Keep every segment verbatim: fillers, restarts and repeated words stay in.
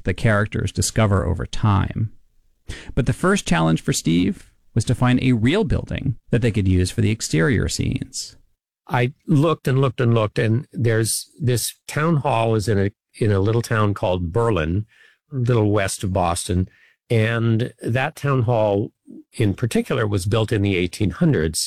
the characters discover over time. But the first challenge for Steve was to find a real building that they could use for the exterior scenes. I looked and looked and looked, and there's this town hall is in a in a little town called Berlin, a little west of Boston. And that town hall in particular was built in the eighteen hundreds.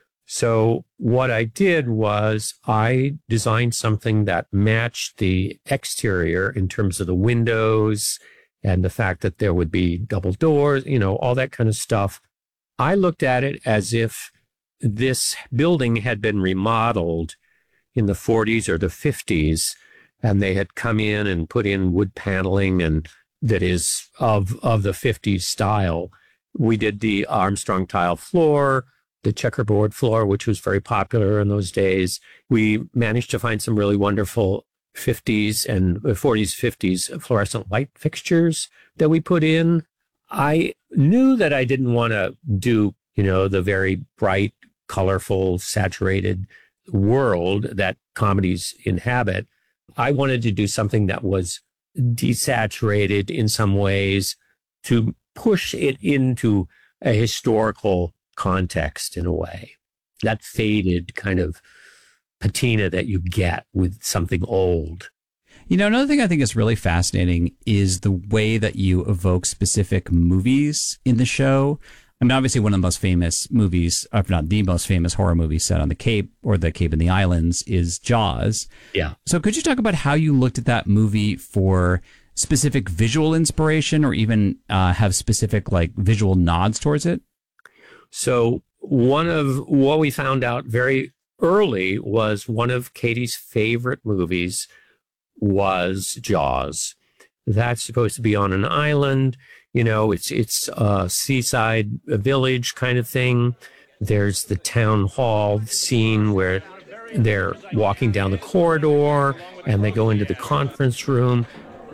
So what I did was I designed something that matched the exterior in terms of the windows and the fact that there would be double doors, you know, all that kind of stuff. I looked at it as if this building had been remodeled in the forties or the fifties, and they had come in and put in wood paneling and that is of, of the fifties style. We did the Armstrong tile floor, the checkerboard floor, which was very popular in those days. We managed to find some really wonderful fifties and forties, fifties fluorescent light fixtures that we put in. I knew that I didn't want to do, you know, the very bright, colorful, saturated world that comedies inhabit. I wanted to do something that was desaturated in some ways to push it into a historical context in a way. That faded kind of patina that you get with something old. You know, another thing I think is really fascinating is the way that you evoke specific movies in the show. I mean, obviously one of the most famous movies, if not the most famous horror movie set on the Cape or the Cape and the Islands is Jaws. Yeah. So could you talk about how you looked at that movie for specific visual inspiration or even uh, have specific like visual nods towards it? So one of what we found out very early was one of Katie's favorite movies was Jaws. That's supposed to be on an island. You know, it's it's a seaside a village kind of thing. There's the town hall scene where they're walking down the corridor and they go into the conference room.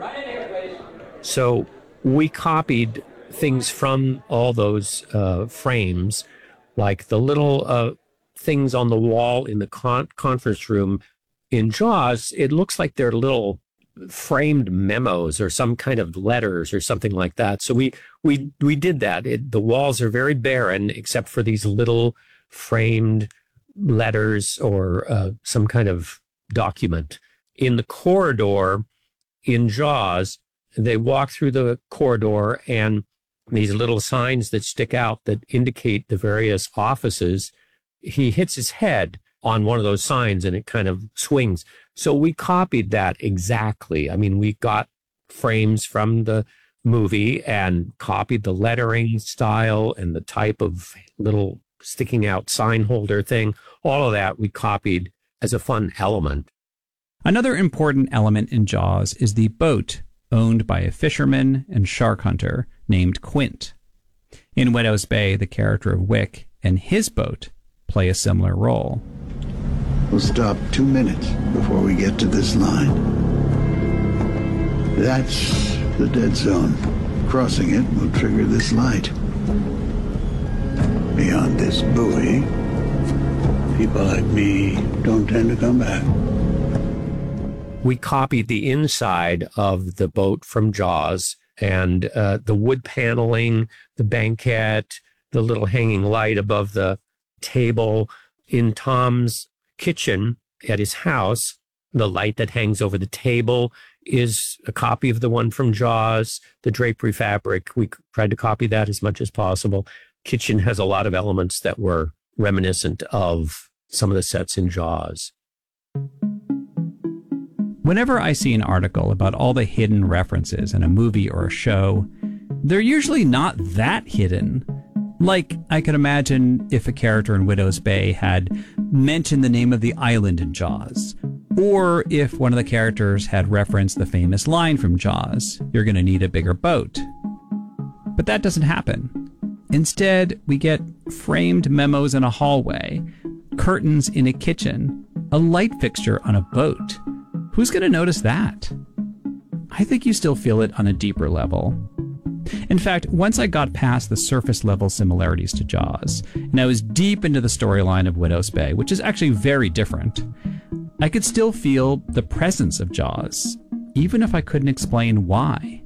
So we copied things from all those uh, frames, like the little uh, things on the wall in the con- conference room. In Jaws, it looks like they're little framed memos or some kind of letters or something like that. So we we we did that. It, the walls are very barren except for these little framed letters or uh, some kind of document. In the corridor in Jaws, they walk through the corridor and these little signs that stick out that indicate the various offices. He hits his head on one of those signs and it kind of swings. So we copied that exactly. I mean, we got frames from the movie and copied the lettering style and the type of little sticking out sign holder thing. All of that we copied as a fun element. Another important element in Jaws is the boat owned by a fisherman and shark hunter named Quint. In Widows Bay, the character of Wick and his boat play a similar role. We'll stop two minutes before we get to this line. That's the dead zone. Crossing it will trigger this light. Beyond this buoy, people like me don't tend to come back. We copied the inside of the boat from Jaws and uh, the wood paneling, the banquette, the little hanging light above the table. In Tom's kitchen at his house, the light that hangs over the table is a copy of the one from Jaws. The drapery fabric, we tried to copy that as much as possible. Kitchen has a lot of elements that were reminiscent of some of the sets in Jaws. Whenever I see an article about all the hidden references in a movie or a show, they're usually not that hidden. Like, I could imagine if a character in Widows Bay had mentioned the name of the island in Jaws, or if one of the characters had referenced the famous line from Jaws, "You're going to need a bigger boat." But that doesn't happen. Instead, we get framed memos in a hallway, curtains in a kitchen, a light fixture on a boat. Who's going to notice that? I think you still feel it on a deeper level. In fact, once I got past the surface level similarities to Jaws, and I was deep into the storyline of Widows Bay, which is actually very different, I could still feel the presence of Jaws, even if I couldn't explain why.